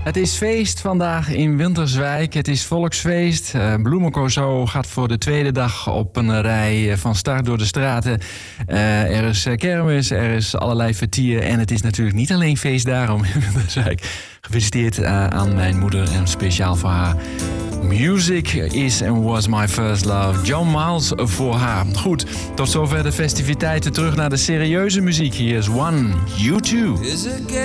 Het is feest vandaag in Winterswijk. Het is volksfeest. Bloemencorso gaat voor de tweede dag op een rij van start door de straten. Er is kermis, er is allerlei vertier. En het is natuurlijk niet alleen feest daarom in Winterswijk. Gefeliciteerd aan mijn moeder en speciaal voor haar. Music is and was my first love. John Miles voor haar. Goed, tot zover de festiviteiten. Terug naar de serieuze muziek. Hier is One, U2.